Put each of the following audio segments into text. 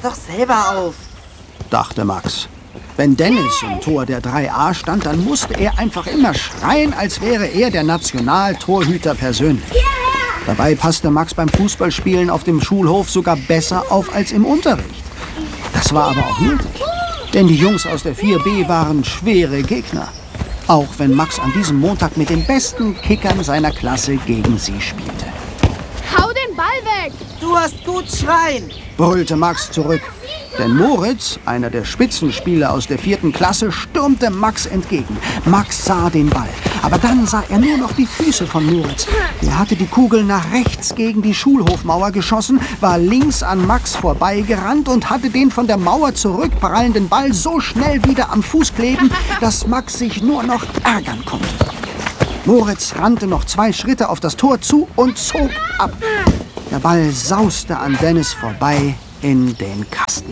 doch selber auf, dachte Max. Wenn Dennis im Tor der 3a stand, dann musste er einfach immer schreien, als wäre er der Nationaltorhüter persönlich. Dabei passte Max beim Fußballspielen auf dem Schulhof sogar besser auf als im Unterricht. Das war aber auch nötig, denn die Jungs aus der 4b waren schwere Gegner. Auch wenn Max an diesem Montag mit den besten Kickern seiner Klasse gegen sie spielte. Hau den Ball weg! du hast gut schreien. Brüllte Max zurück. Denn Moritz, einer der Spitzenspieler aus der 4. Klasse, stürmte Max entgegen. Max sah den Ball, aber dann sah er nur noch die Füße von Moritz. Er hatte die Kugel nach rechts gegen die Schulhofmauer geschossen, war links an Max vorbeigerannt und hatte den von der Mauer zurückprallenden Ball so schnell wieder am Fuß kleben, dass Max sich nur noch ärgern konnte. Moritz rannte noch 2 Schritte auf das Tor zu und zog ab. Der Ball sauste an Dennis vorbei in den Kasten.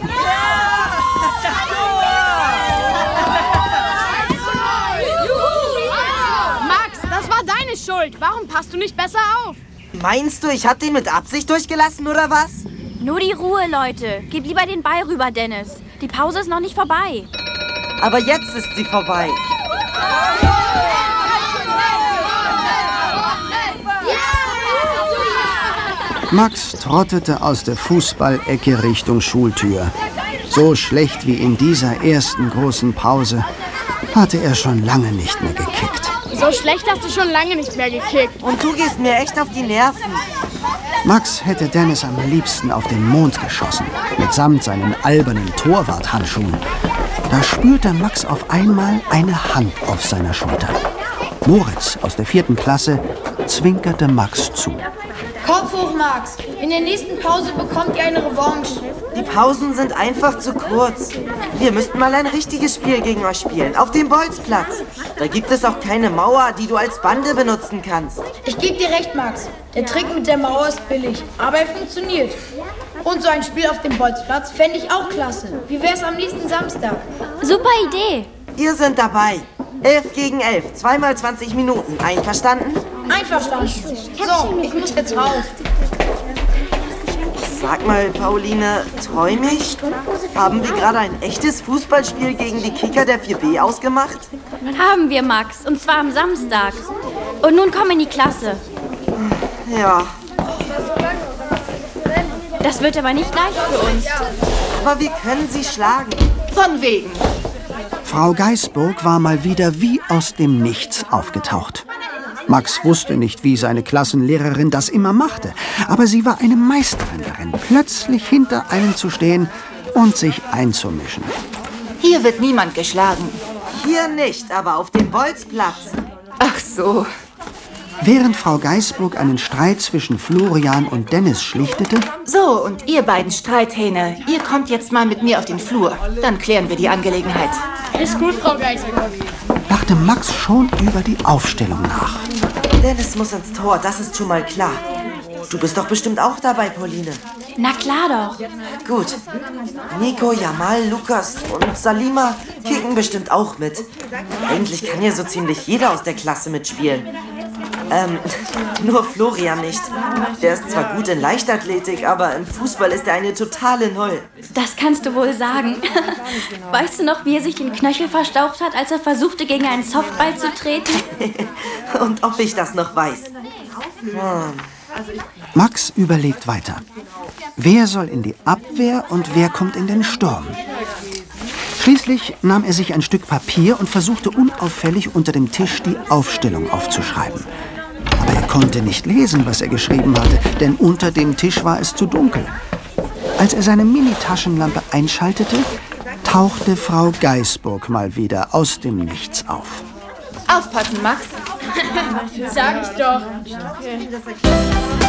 Max, das war deine Schuld. Warum passt du nicht besser auf? Meinst du, ich hab den mit Absicht durchgelassen, oder was? Nur die Ruhe, Leute. Gib lieber den Ball rüber, Dennis. Die Pause ist noch nicht vorbei. Aber jetzt ist sie vorbei. Max trottete aus der Fußballecke Richtung Schultür. So schlecht wie in dieser ersten großen Pause hatte er schon lange nicht mehr gekickt. So schlecht hast du schon lange nicht mehr gekickt. Und du gehst mir echt auf die Nerven. Max hätte Dennis am liebsten auf den Mond geschossen, mitsamt seinen albernen Torwarthandschuhen. Da spürte Max auf einmal eine Hand auf seiner Schulter. Moritz aus der 4. Klasse zwinkerte Max zu. Kopf hoch, Max. In der nächsten Pause bekommt ihr eine Revanche. Die Pausen sind einfach zu kurz. Wir müssten mal ein richtiges Spiel gegen euch spielen, auf dem Bolzplatz. Da gibt es auch keine Mauer, die du als Bande benutzen kannst. Ich gebe dir recht, Max. Der Trick mit der Mauer ist billig, aber er funktioniert. Und so ein Spiel auf dem Bolzplatz fände ich auch klasse. Wie wär's am nächsten Samstag? Super Idee. Wir sind dabei. 11 gegen 11, 2 mal 20 Minuten. Einverstanden? Einverstanden. So, ich muss jetzt raus. Sag mal, Pauline, träum ich? Haben wir gerade ein echtes Fußballspiel gegen die Kicker der 4b ausgemacht? Haben wir, Max. Und zwar am Samstag. Und nun komm in die Klasse. Ja, Das wird aber nicht leicht für uns. aber wir können sie schlagen. Von wegen. Frau Geisburg war mal wieder wie aus dem Nichts aufgetaucht. Max wusste nicht, wie seine Klassenlehrerin das immer machte, aber sie war eine Meisterin darin, plötzlich hinter einem zu stehen und sich einzumischen. Hier wird niemand geschlagen. Hier nicht, aber auf dem Bolzplatz. Ach so. Während Frau Geisburg einen Streit zwischen Florian und Dennis schlichtete, So, und ihr beiden Streithähne, ihr kommt jetzt mal mit mir auf den Flur. Dann klären wir die Angelegenheit. Ist gut, Frau Geisburg. dachte Max schon über die Aufstellung nach. Dennis muss ins Tor, das ist schon mal klar. Du bist doch bestimmt auch dabei, Pauline. Na klar doch. Gut. Nico, Jamal, Lukas und Salima kicken bestimmt auch mit. Eigentlich kann ja so ziemlich jeder aus der Klasse mitspielen. Nur Florian nicht. Der ist zwar gut in Leichtathletik, aber im Fußball ist er eine totale Null. Das kannst du wohl sagen. Weißt du noch, wie er sich den Knöchel verstaucht hat, als er versuchte, gegen einen Softball zu treten? Und ob ich das noch weiß. Max überlegt weiter. Wer soll in die Abwehr und wer kommt in den Sturm? Schließlich nahm er sich ein Stück Papier und versuchte unauffällig unter dem Tisch die Aufstellung aufzuschreiben. Aber er konnte nicht lesen, was er geschrieben hatte, denn unter dem Tisch war es zu dunkel. Als er seine Mini-Taschenlampe einschaltete, tauchte Frau Geisburg mal wieder aus dem Nichts auf. Aufpassen, Max. Sag ich doch.